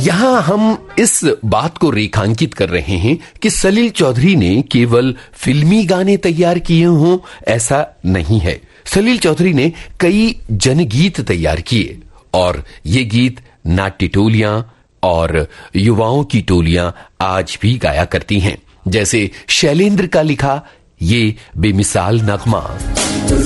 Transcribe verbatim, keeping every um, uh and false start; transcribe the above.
यहां हम इस बात को रेखांकित कर रहे हैं कि सलील चौधरी ने केवल फिल्मी गाने तैयार किए हों, ऐसा नहीं है। सलील चौधरी ने कई जनगीत तैयार किए और ये गीत नाट्य टोलियां और युवाओं की टोलियां आज भी गाया करती हैं। जैसे शैलेंद्र का लिखा ये बेमिसाल नगमा।